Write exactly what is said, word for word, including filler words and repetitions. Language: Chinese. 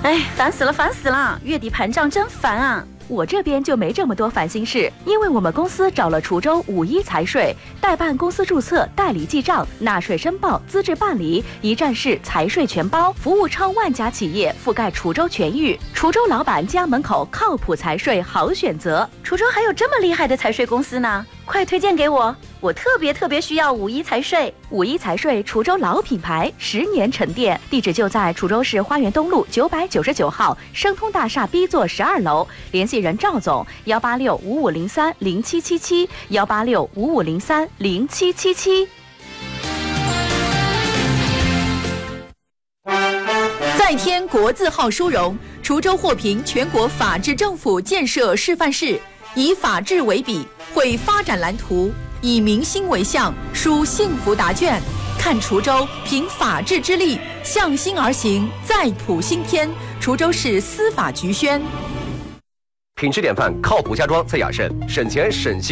哎，烦死了，烦死了！月底盘账真烦啊！我这边就没这么多烦心事，因为我们公司找了滁州五一财税，代办公司注册、代理记账、纳税申报、资质办理，一站式财税全包，服务超万家企业，覆盖滁州全域。滁州老板家门口靠谱财税好选择。滁州还有这么厉害的财税公司呢，快推荐给我！我特别特别需要五一财税。五一财税滁州老品牌，十年沉淀，地址就在滁州市花园东路九百九十九号生通大厦 B 座十二楼，联系人赵总幺八六五五零三零七七七幺八六五五零三零七七七。 再添国字号殊荣，滁州获评全国法治政府建设示范市，以法治为笔，绘发展蓝图，以民心为向，书幸福答卷。看滁州凭法治之力，向心而行，再谱新篇。滁州市司法局宣。 品质典范，靠谱家装在雅盛，省钱省心。